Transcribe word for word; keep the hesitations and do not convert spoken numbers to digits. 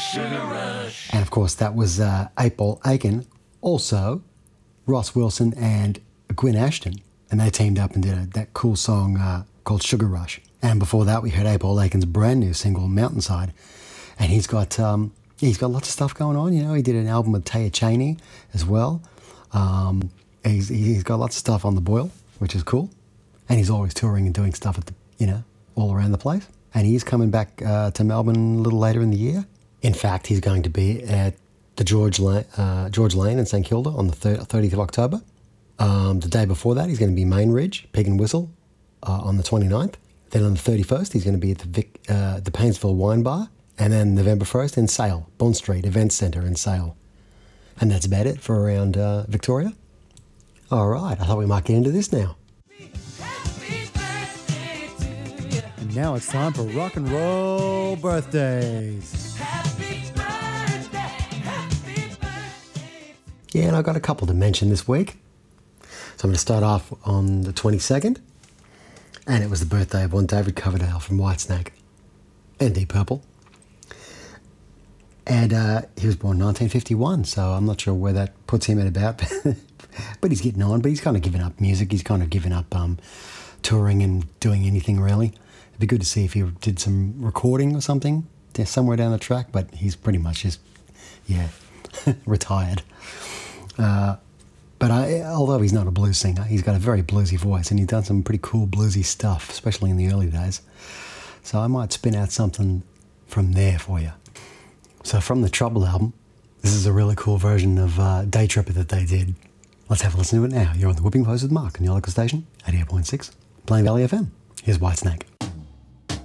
Sugar Rush. And of course, that was uh, eight Ball Aiken, also Ross Wilson and Gwyn Ashton. And they teamed up and did a, that cool song uh, called Sugar Rush. And before that, we heard eight Ball Aiken's brand new single, Mountainside. And he's got um, he's got lots of stuff going on. You know, he did an album with Taya Cheney as well. Um, he's he's got lots of stuff on the boil, which is cool. And he's always touring and doing stuff at the, you know, all around the place. And he's coming back uh, to Melbourne a little later in the year. In fact, he's going to be at the George Lane, uh, George Lane in St Kilda on the thirtieth of October. Um, the day before that, he's going to be Main Ridge, Pig and Whistle, uh, on the twenty-ninth. Then on the thirty-first, he's going to be at the Vic, uh, the Painesville Wine Bar. And then November first in Sale, Bond Street Events Centre in Sale. And that's about it for around uh, Victoria. All right, I thought we might get into this now. And now it's time for rock and roll birthdays. Happy birthday, happy birthday. Yeah, and I've got a couple to mention this week. So I'm going to start off on the twenty-second. And it was the birthday of one David Coverdale from Whitesnake and Deep Purple. And uh, he was born in nineteen fifty-one, so I'm not sure where that puts him at about. But he's getting on, but he's kind of given up music. He's kind of given up um, touring and doing anything, really. It'd be good to see if he did some recording or something somewhere down the track, but he's pretty much just, yeah, retired. Uh, but I, although he's not a blues singer, he's got a very bluesy voice, and he's done some pretty cool bluesy stuff, especially in the early days. So I might spin out something from there for you. So from the Trouble album, this is a really cool version of uh, Day Tripper that they did. Let's have a listen to it now. You're on the Whipping Post with Mark on your local station, eighty-eight point six, Plain Valley F M. Here's Whitesnake.